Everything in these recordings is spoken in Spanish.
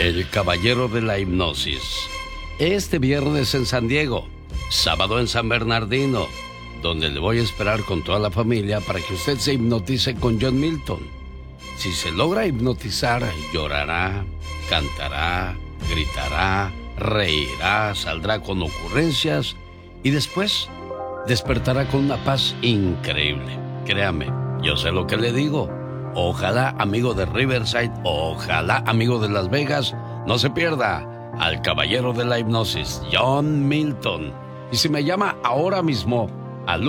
El caballero de la hipnosis. Este viernes en San Diego, sábado en San Bernardino, donde le voy a esperar con toda la familia para que usted se hipnotice con John Milton. Si se logra hipnotizar, llorará, cantará, gritará, reirá, saldrá con ocurrencias y después despertará con una paz increíble. Créame, yo sé lo que le digo. Ojalá, amigo de Riverside, ojalá, amigo de Las Vegas, no se pierda al caballero de la hipnosis, John Milton. Y si me llama ahora mismo al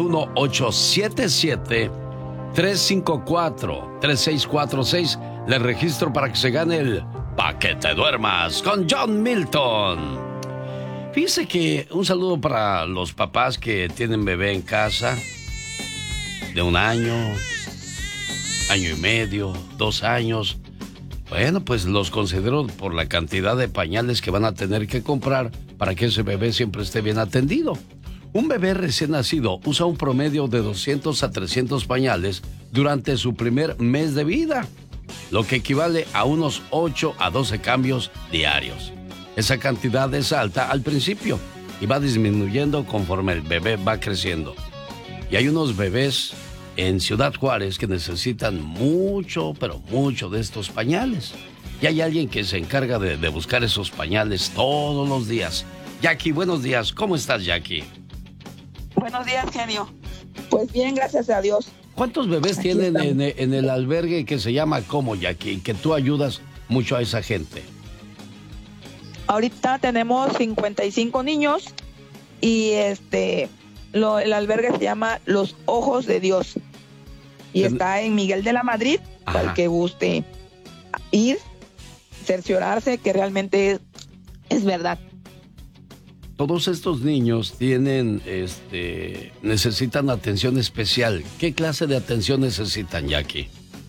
1-877-354-3646, le registro para que se gane el Pa' que te duermas con John Milton. Fíjese que un saludo para los papás que tienen bebé en casa de 1 año, año y medio, 2 años. Bueno, pues los considero por la cantidad de pañales que van a tener que comprar para que ese bebé siempre esté bien atendido. Un bebé recién nacido usa un promedio de 200 a 300 pañales durante su primer mes de vida, lo que equivale a unos 8 a 12 cambios diarios. Esa cantidad es alta al principio y va disminuyendo conforme el bebé va creciendo. Y hay unos bebés en Ciudad Juárez que necesitan mucho, pero mucho de estos pañales. Y hay alguien que se encarga de buscar esos pañales todos los días. Jackie, buenos días. ¿Cómo estás, Jackie? Buenos días, genio. Pues bien, gracias a Dios. ¿Cuántos bebés Aquí tienen estamos en el albergue que se llama ¿Cómo, Jackie? Que tú ayudas mucho a esa gente. Ahorita tenemos 55 niños y el albergue se llama Los Ojos de Dios y está en Miguel de la Madrid. Ajá. Para el que guste ir, cerciorarse que realmente es verdad. Todos estos niños tienen, necesitan atención especial. ¿Qué clase de atención necesitan, Jackie?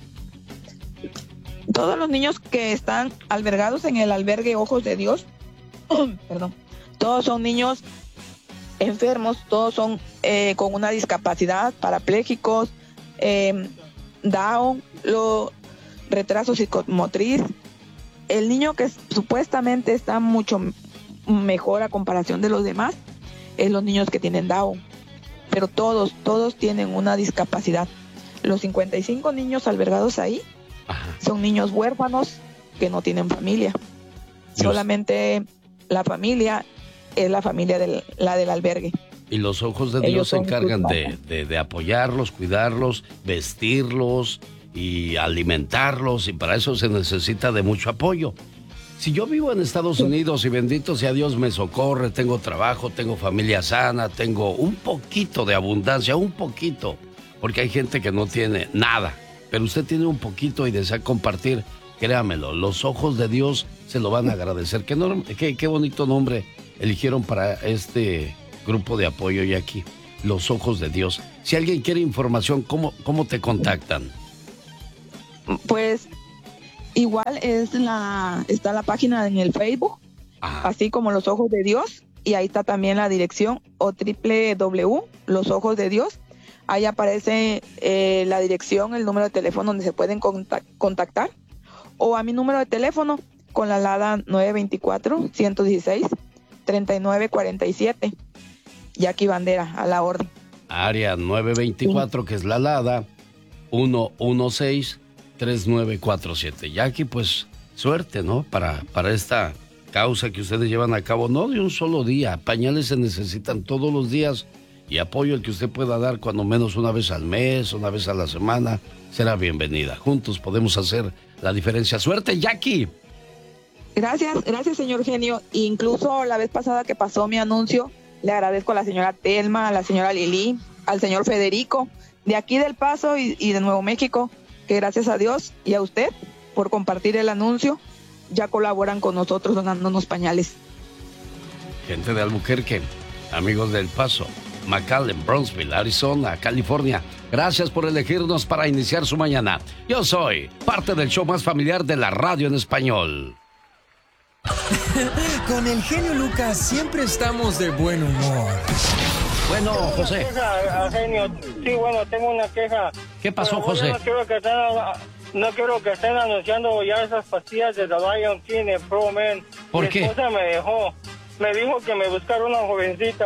Todos los niños que están albergados en el albergue Ojos de Dios, perdón, todos son niños enfermos, todos son con una discapacidad, parapléjicos, Down, retraso psicomotriz. El niño que supuestamente está mucho mejor a comparación de los demás es los niños que tienen Down, pero todos tienen una discapacidad. Los 55 niños albergados ahí son niños huérfanos que no tienen familia. Dios. Solamente la familia es la familia del albergue. Y los Ojos de Dios se encargan de apoyarlos, cuidarlos, vestirlos y alimentarlos, y para eso se necesita de mucho apoyo. Si yo vivo en Estados Unidos y bendito sea Dios me socorre, tengo trabajo, tengo familia sana, tengo un poquito de abundancia, un poquito, porque hay gente que no tiene nada, pero usted tiene un poquito y desea compartir, créamelo, los Ojos de Dios se lo van a agradecer. Qué bonito nombre eligieron para este grupo de apoyo y aquí, Los Ojos de Dios. Si alguien quiere información, ¿cómo te contactan? Pues igual está la página en el Facebook, así como Los Ojos de Dios, y ahí está también la dirección o Los Ojos de Dios. Ahí aparece la dirección, el número de teléfono donde se pueden contactar, o a mi número de teléfono con la alada 924-116-3947. Jackie Bandera, a la orden. Área 924, que es la alada 116-3947. Jackie, pues suerte, ¿no? Para esta causa que ustedes llevan a cabo, no de un solo día. Pañales se necesitan todos los días y apoyo el que usted pueda dar cuando menos una vez al mes, una vez a la semana, será bienvenida. Juntos podemos hacer la diferencia. ¡Suerte, Jackie! Gracias, señor genio. Incluso la vez pasada que pasó mi anuncio, le agradezco a la señora Telma, a la señora Lili, al señor Federico, de aquí del Paso y de Nuevo México, que gracias a Dios y a usted por compartir el anuncio, ya colaboran con nosotros donándonos pañales. Gente de Albuquerque, amigos del Paso, McAllen, Brownsville, Arizona, California, gracias por elegirnos para iniciar su mañana. Yo soy parte del show más familiar de la radio en español. Con el genio Lucas siempre estamos de buen humor. Bueno, José. Genio. Sí, bueno, tengo una queja. ¿Qué pasó, José? Yo no quiero que no quiero que estén anunciando ya esas pastillas de The Lion King en Pro Men. ¿Por qué? Mi esposa me dijo que me buscara una jovencita.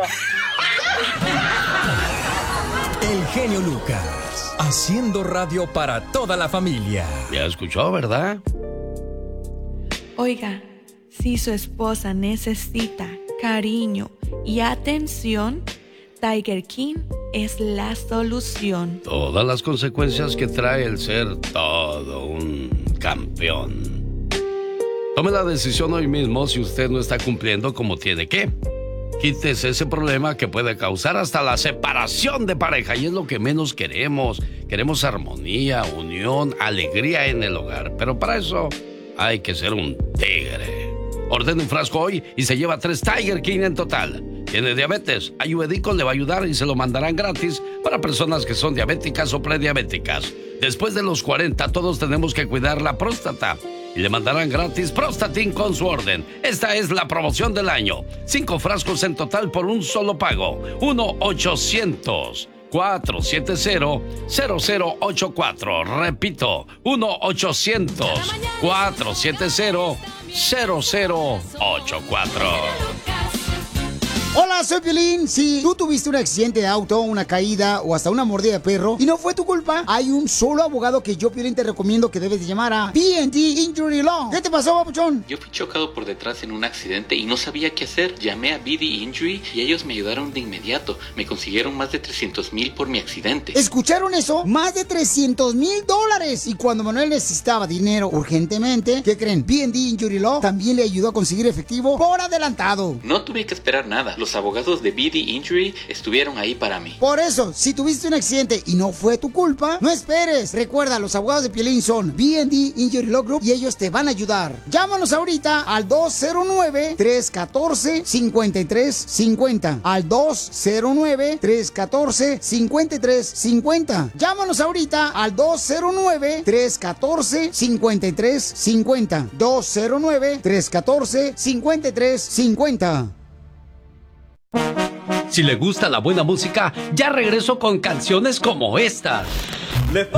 El genio Lucas, haciendo radio para toda la familia. Ya escuchó, ¿verdad? Oiga, si su esposa necesita cariño y atención, Tiger King es la solución. Todas las consecuencias que trae el ser todo un campeón. Tome la decisión hoy mismo si usted no está cumpliendo como tiene que. Quítese ese problema que puede causar hasta la separación de pareja y es lo que menos queremos. Queremos armonía, unión, alegría en el hogar. Pero para eso hay que ser un tigre. Ordene un frasco hoy y se lleva 3 Tiger King en total. ¿Tiene diabetes? Ayurvédico le va a ayudar y se lo mandarán gratis para personas que son diabéticas o prediabéticas. Después de los 40 todos tenemos que cuidar la próstata. Y le mandarán gratis Prostatin con su orden. Esta es la promoción del año. 5 frascos en total por un solo pago. 1-800-470-0084. Repito, 1-800-470-0084. Hola, soy Piolín. Si tú tuviste un accidente de auto, una caída o hasta una mordida de perro y no fue tu culpa, hay un solo abogado que yo, Piolín, te recomiendo que debes de llamar a B&D Injury Law. ¿Qué te pasó, papuchón? Yo fui chocado por detrás en un accidente y no sabía qué hacer. Llamé a B&D Injury y ellos me ayudaron de inmediato. Me consiguieron más de $300,000 por mi accidente. ¿Escucharon eso? Más de $300,000. Y cuando Manuel necesitaba dinero urgentemente, ¿qué creen? B&D Injury Law también le ayudó a conseguir efectivo por adelantado. No tuve que esperar nada. Los abogados de B&D Injury estuvieron ahí para mí. Por eso, si tuviste un accidente y no fue tu culpa, no esperes. Recuerda, los abogados de Piolín son B&D Injury Law Group y ellos te van a ayudar. Llámanos ahorita al 209-314-5350. Al 209-314-5350. Llámanos ahorita al 209-314-5350. 209-314-5350. Si le gusta la buena música, ya regreso con canciones como esta.